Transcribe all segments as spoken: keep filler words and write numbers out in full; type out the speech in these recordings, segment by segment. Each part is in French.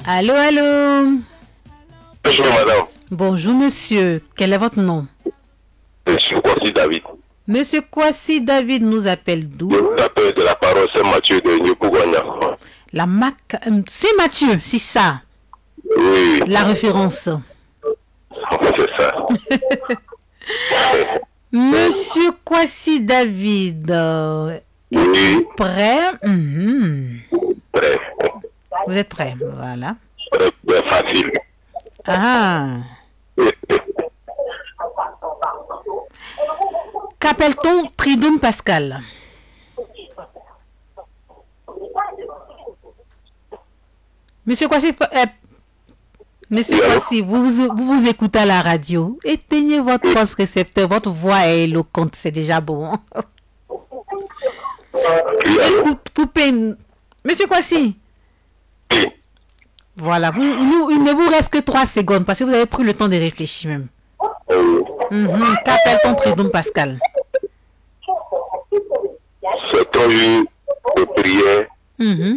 Allô, allô. Bonjour madame. Bonjour monsieur. Quel est votre nom? Monsieur Kwasi David. Monsieur Kwasi David nous appelle d'où? Je vous appelle de la parole Saint-Mathieu de Nyopugwanya. La Mac... C'est Mathieu, c'est ça. Oui. La référence. C'est ça. Monsieur Kwasi David. euh, Oui. Prêt? Mhm. Prêt. Vous êtes prêt? Voilà. Prêt, prêt facile. Ah. Qu'appelle-t-on Triduum Pascal? Monsieur Kwasi, euh, Monsieur Oui, allô? Kwasi, vous, vous vous vous écoutez à la radio. Éteignez votre poste récepteur. Votre voix est éloquente, c'est déjà bon. Oui, allô? Coup- Coupez. Monsieur Kwasi. Oui. Voilà. Vous, nous, il ne vous reste que trois secondes parce que vous avez pris le temps de réfléchir même. Euh, Mhm. Qu'appelle-t-on Triduum Pascal? C'est un jour de prière Mhm.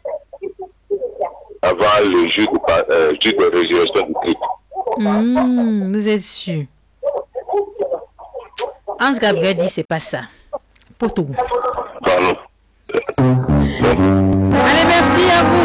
avant le jour de, pa- euh, jour de résurrection du Christ. Mhm. Vous êtes sûr? Ange Gabriel dit c'est pas ça. Pour tout. Pardon. Allez, merci à vous.